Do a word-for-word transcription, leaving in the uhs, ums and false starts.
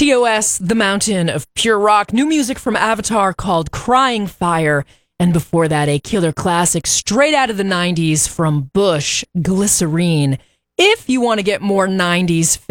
T O S, The Mountain of Pure Rock. New music from Avatar called Crying Fire. And before that, a killer classic straight out of the nineties from Bush, Glycerine. If you want to get more nineties